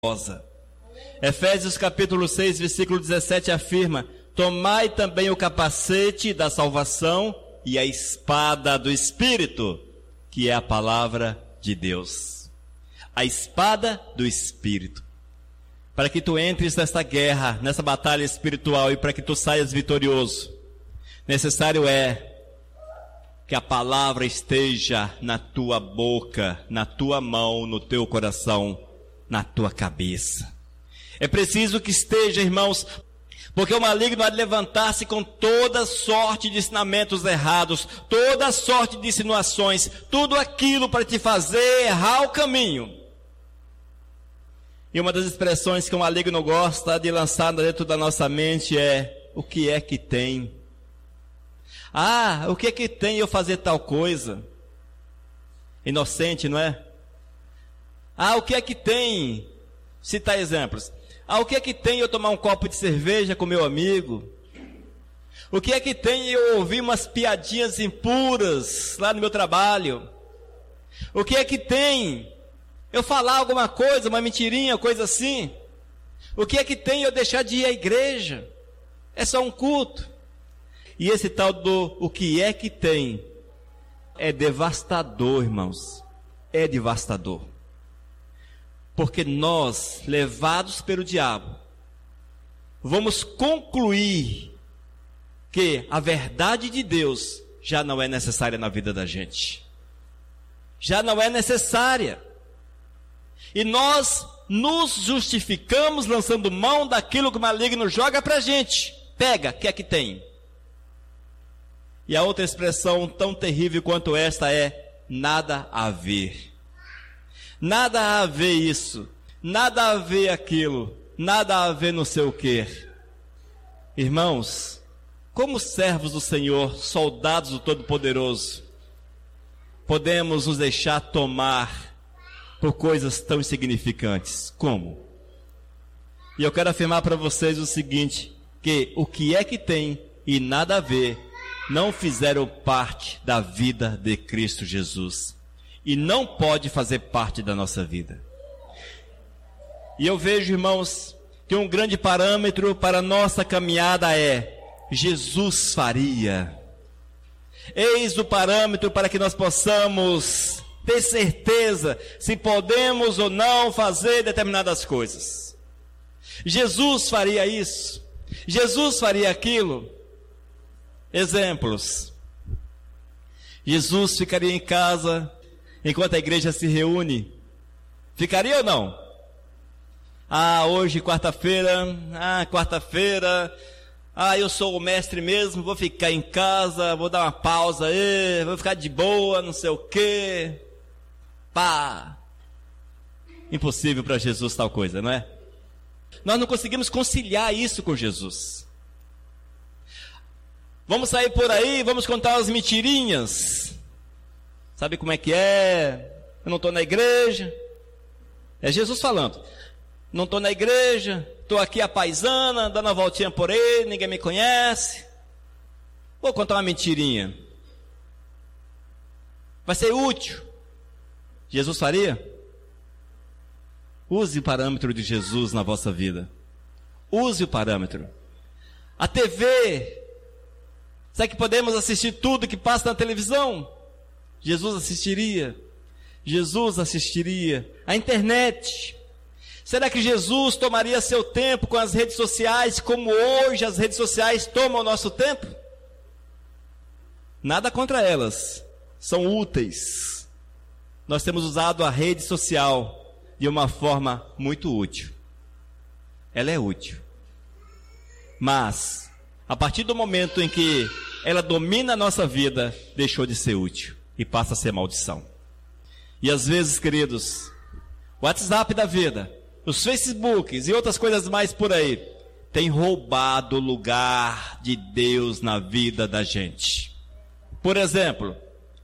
Efésios capítulo 6, versículo 17 afirma: tomai também o capacete da salvação e a espada do Espírito, que é a palavra de Deus. A espada do Espírito. Para que tu entres nesta guerra, nessa batalha espiritual, e para que tu saias vitorioso, necessário é que a palavra esteja na tua boca, na tua mão, no teu coração, na tua cabeça. É preciso que esteja, irmãos, porque o maligno há de levantar-se com toda sorte de ensinamentos errados, toda sorte de insinuações, tudo aquilo para te fazer errar o caminho. E uma das expressões que o maligno gosta de lançar dentro da nossa mente é: o que é que tem? Ah, o que é que tem eu fazer tal coisa? Inocente, não é? Ah, o que é que tem? Citar exemplos. Ah, o que é que tem eu tomar um copo de cerveja com meu amigo? O que é que tem eu ouvir umas piadinhas impuras lá no meu trabalho? O que é que tem eu falar alguma coisa, uma mentirinha, coisa assim? O que é que tem eu deixar de ir à igreja? É só um culto. E esse tal do o que é que tem é devastador, irmãos. É devastador. Porque nós, levados pelo diabo, vamos concluir que a verdade de Deus já não é necessária na vida da gente. Já não é necessária. E nós nos justificamos lançando mão daquilo que o maligno joga para a gente. Pega, o que é que tem? E a outra expressão tão terrível quanto esta é: nada a ver. Nada a ver isso, nada a ver aquilo, nada a ver não sei o quê. Irmãos, como servos do Senhor, soldados do Todo-Poderoso, podemos nos deixar tomar por coisas tão insignificantes? Como? E eu quero afirmar para vocês o seguinte: que o que é que tem e nada a ver não fizeram parte da vida de Cristo Jesus. E não pode fazer parte da nossa vida. E eu vejo, irmãos, que um grande parâmetro para a nossa caminhada é: Jesus faria. Eis o parâmetro para que nós possamos ter certeza se podemos ou não fazer determinadas coisas. Jesus faria isso. Jesus faria aquilo. Exemplos. Jesus ficaria em casa enquanto a igreja se reúne? Ficaria ou não? Ah, hoje quarta-feira, eu sou o mestre mesmo, vou ficar em casa, vou dar uma pausa aí, vou ficar de boa, não sei o quê. Pá! Impossível para Jesus tal coisa, não é? Nós não conseguimos conciliar isso com Jesus. Vamos sair por aí, vamos contar umas mentirinhas. Sabe como é que é? Eu não estou na igreja. É Jesus falando. Não estou na igreja, estou aqui a paisana, dando uma voltinha por aí, ninguém me conhece. Vou contar uma mentirinha. Vai ser útil. Jesus faria? Use o parâmetro de Jesus na vossa vida. Use o parâmetro. A TV. Será que podemos assistir tudo que passa na televisão? Jesus assistiria. Jesus assistiria. A internet. Será que Jesus tomaria seu tempo com as redes sociais como hoje as redes sociais tomam o nosso tempo? Nada contra elas. São úteis. Nós temos usado a rede social de uma forma muito útil. Ela é útil. Mas, a partir do momento em que ela domina a nossa vida, deixou de ser útil e passa a ser maldição. E às vezes, queridos, o WhatsApp da vida, os Facebooks e outras coisas mais por aí, tem roubado o lugar de Deus na vida da gente. Por exemplo,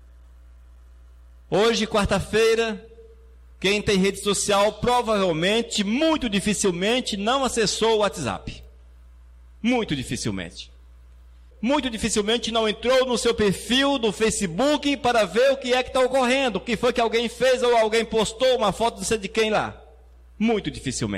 hoje, quarta-feira, quem tem rede social provavelmente, muito dificilmente, não acessou o WhatsApp. Muito dificilmente. Muito dificilmente não entrou no seu perfil do Facebook para ver o que é que está ocorrendo, o que foi que alguém fez ou alguém postou uma foto de sei de quem lá. Muito dificilmente.